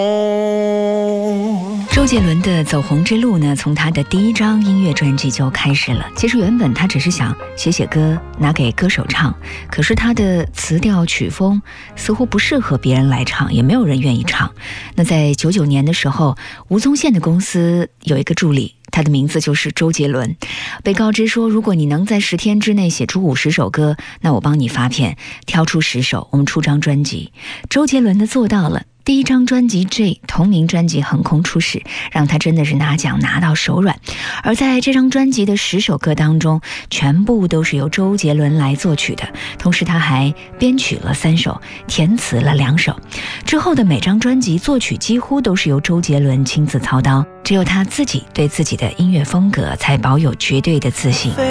周杰伦的走红之路呢，从他的第一张音乐专辑就开始了。其实原本他只是想写歌拿给歌手唱，可是他的词调曲风似乎不适合别人来唱，也没有人愿意唱。那在99年的时候，吴宗宪的公司有一个助理，他的名字就是周杰伦，被告知说，如果你能在10天之内写出50首歌，那我帮你发片，挑出10首，我们出张专辑。周杰伦的做到了。第一张专辑 J 同名专辑横空出世，让他真的是拿奖拿到手软。而在这张专辑的10首歌当中，全部都是由周杰伦来作曲的，同时他还编曲了3首，填词了2首。之后的每张专辑作曲几乎都是由周杰伦亲自操刀，只有他自己对自己的音乐风格才保有绝对的自信。